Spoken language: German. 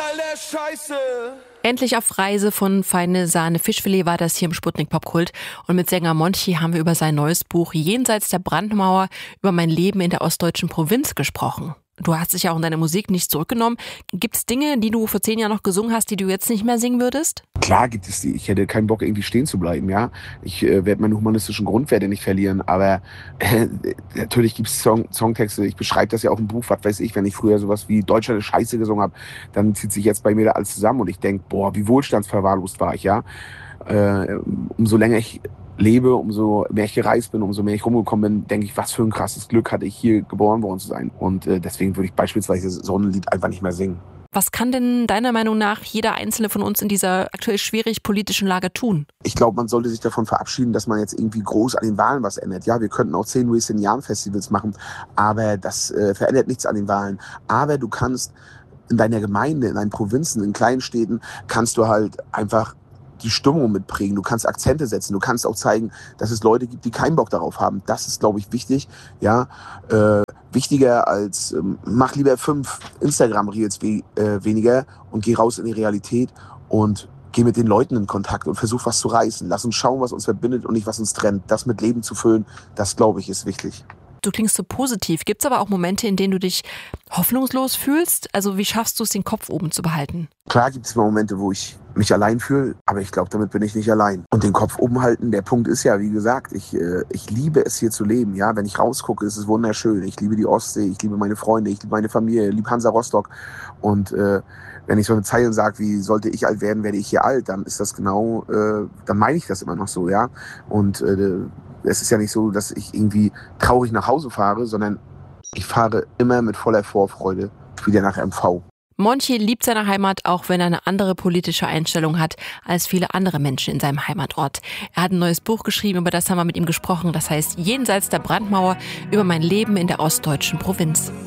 all der Scheiße. Endlich auf Reise von Feine Sahne Fischfilet war das hier im Sputnik Popkult. Und mit Sänger Monchi haben wir über sein neues Buch Jenseits der Brandmauer, über mein Leben in der ostdeutschen Provinz gesprochen. Du hast dich ja auch in deiner Musik nicht zurückgenommen. Gibt es Dinge, die du vor 10 Jahren noch gesungen hast, die du jetzt nicht mehr singen würdest? Klar gibt es die. Ich hätte keinen Bock, irgendwie stehen zu bleiben, ja. Ich werde meine humanistischen Grundwerte nicht verlieren, aber natürlich gibt es Songtexte. Ich beschreibe das ja auch im Buch, was weiß ich, wenn ich früher sowas wie Deutschland ist Scheiße gesungen habe, dann zieht sich jetzt bei mir da alles zusammen und ich denke, boah, wie wohlstandsverwahrlost war ich, ja. Umso länger ich lebe, umso mehr ich gereist bin, umso mehr ich rumgekommen bin, denke ich, was für ein krasses Glück hatte ich, hier geboren worden zu sein. Und deswegen würde ich beispielsweise so ein Lied einfach nicht mehr singen. Was kann denn deiner Meinung nach jeder Einzelne von uns in dieser aktuell schwierig politischen Lage tun? Ich glaube, man sollte sich davon verabschieden, dass man jetzt irgendwie groß an den Wahlen was ändert. Ja, wir könnten auch 10 Wasted Young Festivals machen, aber das verändert nichts an den Wahlen. Aber du kannst in deiner Gemeinde, in deinen Provinzen, in kleinen Städten, kannst du halt einfach die Stimmung mitprägen. Du kannst Akzente setzen. Du kannst auch zeigen, dass es Leute gibt, die keinen Bock darauf haben. Das ist, glaube ich, wichtig. Ja, wichtiger als mach lieber 5 Instagram-Reels weniger und geh raus in die Realität und geh mit den Leuten in Kontakt und versuch was zu reißen. Lass uns schauen, was uns verbindet und nicht, was uns trennt. Das mit Leben zu füllen, das, glaube ich, ist wichtig. Du klingst so positiv. Gibt es aber auch Momente, in denen du dich hoffnungslos fühlst? Also wie schaffst du es, den Kopf oben zu behalten? Klar gibt es Momente, wo ich mich allein fühle, aber ich glaube, damit bin ich nicht allein. Und den Kopf oben halten, der Punkt ist ja, wie gesagt, ich liebe es hier zu leben. Ja, wenn ich rausgucke, ist es wunderschön. Ich liebe die Ostsee, ich liebe meine Freunde, ich liebe meine Familie, ich liebe Hansa Rostock. Und wenn ich so eine Zeile sage, wie sollte ich alt werden, werde ich hier alt, dann ist das genau, dann meine ich das immer noch so, ja. Und es ist ja nicht so, dass ich irgendwie traurig nach Hause fahre, sondern ich fahre immer mit voller Vorfreude wieder nach MV. Monchi liebt seine Heimat, auch wenn er eine andere politische Einstellung hat als viele andere Menschen in seinem Heimatort. Er hat ein neues Buch geschrieben, über das haben wir mit ihm gesprochen. Das heißt Jenseits der Brandmauer, über mein Leben in der ostdeutschen Provinz.